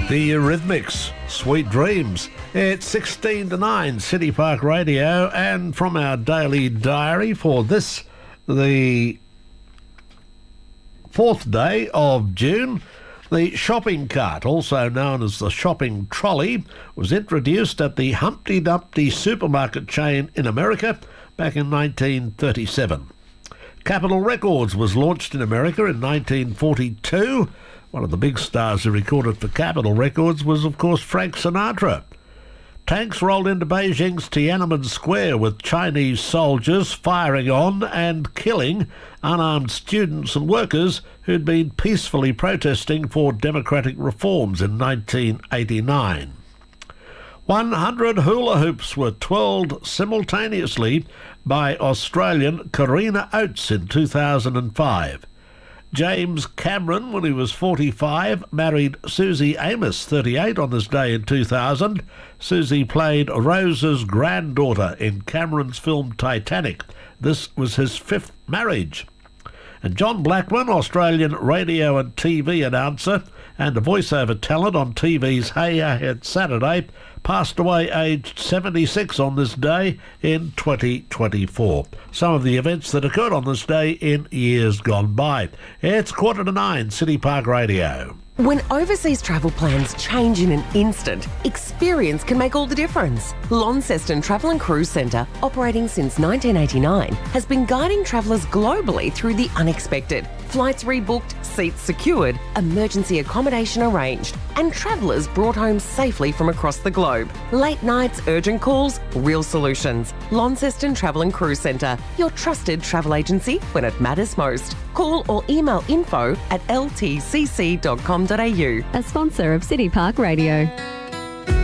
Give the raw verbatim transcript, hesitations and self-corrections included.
The Eurythmics, Sweet Dreams. It's sixteen to nine, City Park Radio, and from our daily diary for this, the fourth day of June, the shopping cart, also known as the shopping trolley, was introduced at the Humpty Dumpty supermarket chain in America back in nineteen thirty-seven. Capitol Records was launched in America in nineteen forty-two. One of the big stars who recorded for Capitol Records was, of course, Frank Sinatra. Tanks rolled into Beijing's Tiananmen Square with Chinese soldiers firing on and killing unarmed students and workers who'd been peacefully protesting for democratic reforms in nineteen eighty-nine. one hundred hula hoops were twirled simultaneously by Australian Karina Oates in two thousand five. James Cameron, when he was forty-five, married Susie Amos, thirty-eight, on this day in two thousand. Susie played Rose's granddaughter in Cameron's film Titanic. This was his fifth marriage. And John Blackman, Australian radio and T V announcer and a voiceover talent on T V's Hey Ahead Saturday, passed away aged seventy-six on this day in twenty twenty-four. Some of the events that occurred on this day in years gone by. It's quarter to nine, City Park Radio. When overseas travel plans change in an instant, experience can make all the difference. Launceston Travel and Cruise Centre, operating since nineteen eighty-nine, has been guiding travellers globally through the unexpected. Flights rebooked, seats secured, emergency accommodation arranged, and travellers brought home safely from across the globe. Late nights, urgent calls, real solutions. Launceston Travel and Cruise Centre, your trusted travel agency when it matters most. Call or email info at l t c c dot com dot a u. A sponsor of City Park Radio.